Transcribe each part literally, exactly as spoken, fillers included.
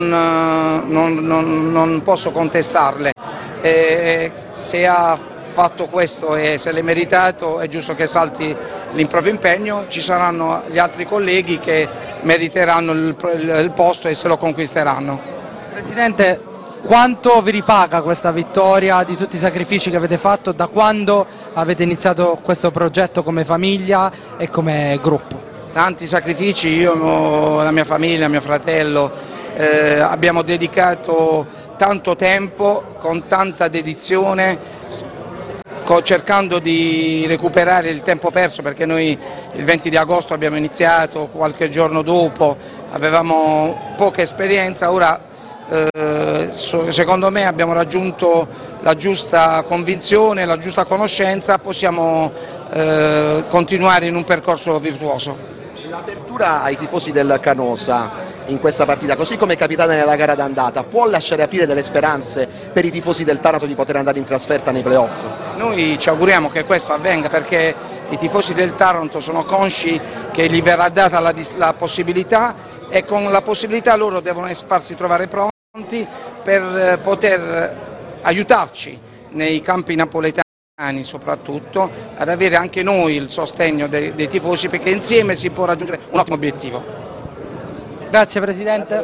non, non, non posso contestarle. E se ha fatto questo e se l'è meritato è giusto che salti l'improprio impegno, ci saranno gli altri colleghi che meriteranno il, il, il posto e se lo conquisteranno. Presidente, quanto vi ripaga questa vittoria di tutti i sacrifici che avete fatto da quando avete iniziato questo progetto come famiglia e come gruppo? Tanti sacrifici, io, la mia famiglia, mio fratello, eh, abbiamo dedicato tanto tempo, con tanta dedizione, cercando di recuperare il tempo perso, perché noi il venti di agosto abbiamo iniziato, qualche giorno dopo avevamo poca esperienza, ora eh, secondo me abbiamo raggiunto la giusta convinzione, la giusta conoscenza, possiamo eh, continuare in un percorso virtuoso. L'apertura ai tifosi del Canosa in questa partita, così come è capitata nella gara d'andata, può lasciare aprire delle speranze per i tifosi del Taranto di poter andare in trasferta nei playoff? Noi ci auguriamo che questo avvenga, perché i tifosi del Taranto sono consci che gli verrà data la, la possibilità, e con la possibilità loro devono farsi trovare pronti per poter aiutarci nei campi napoletani, soprattutto ad avere anche noi il sostegno dei, dei tifosi, perché insieme si può raggiungere un ottimo obiettivo. Grazie Presidente.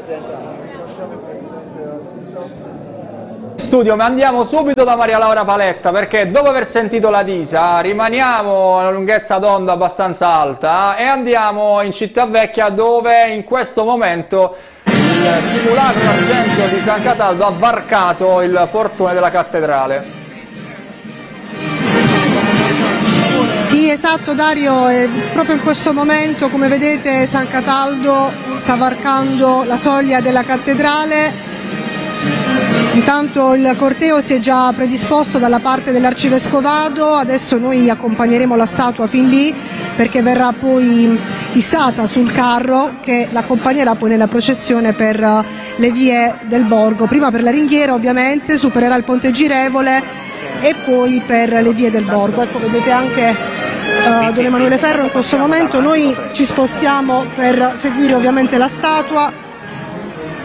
Studio, ma andiamo subito da Maria Laura Paletta, perché dopo aver sentito la Disa rimaniamo a una lunghezza d'onda abbastanza alta e andiamo in Cittavecchia, dove in questo momento il simulacro d'argento di San Cataldo ha varcato il portone della cattedrale. Sì, esatto Dario, e proprio in questo momento, come vedete, San Cataldo sta varcando la soglia della cattedrale. Intanto il corteo si è già predisposto dalla parte dell'Arcivescovado, adesso noi accompagneremo la statua fin lì, perché verrà poi issata sul carro che l'accompagnerà poi nella processione per le vie del borgo, prima per la ringhiera ovviamente, supererà il ponte girevole e poi per le vie del borgo. Ecco, vedete anche Uh, Don Emanuele Ferro in questo momento. Noi ci spostiamo per seguire ovviamente la statua.